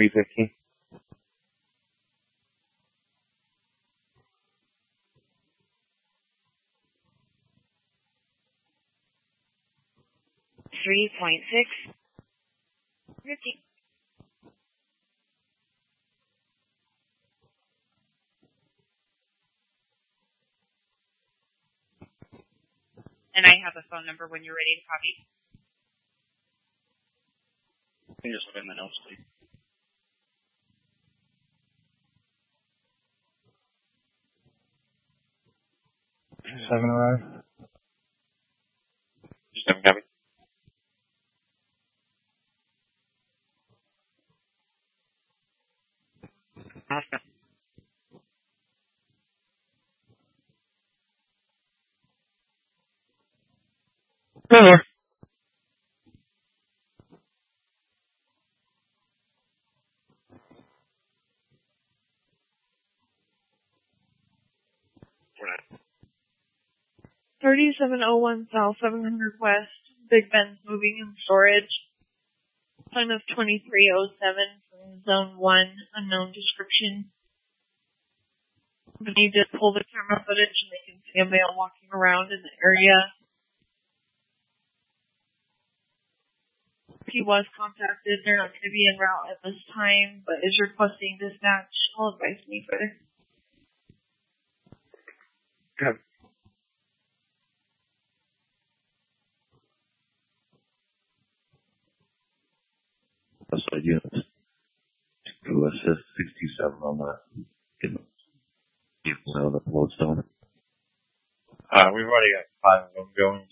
315. $3.6. 50. And I have a phone number when you're ready to copy. Can you just look at my notes, please? Seven arrive. Just have a copy. Awesome. Over. Right. 3701 South, 700 West, Big Ben's moving and storage. Time of 2307 from Zone 1, unknown description. We need to pull the camera footage and they can see a male walking around in the area. He was contacted. They're not going to be en route at this time, but is requesting dispatch. I'll advise me further. Good. That's what units. To assist 67 on that. Give the Lodestone. We've already got 5 of them going.